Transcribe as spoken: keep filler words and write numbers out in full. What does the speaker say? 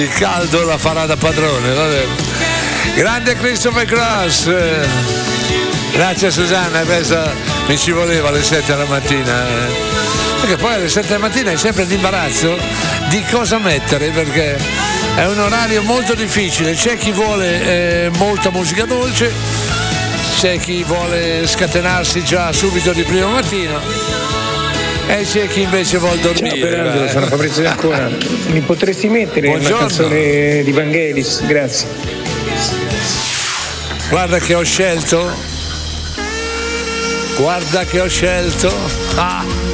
Il caldo la farà da padrone, va bene. Grande Christopher Cross. Grazie Susanna, questa mi ci voleva alle sette della mattina. Perché poi alle sette della mattina è sempre l'imbarazzo di cosa mettere, perché è un orario molto difficile. C'è chi vuole eh, molta musica dolce, c'è chi vuole scatenarsi già subito di primo mattino e c'è chi invece vuol dormire. Ciao Fernando, sono Fabrizio D'Ancona. Mi potresti mettere Buongiorno. una canzone di Vangelis? Grazie. Guarda che ho scelto. Guarda che ho scelto. Ah.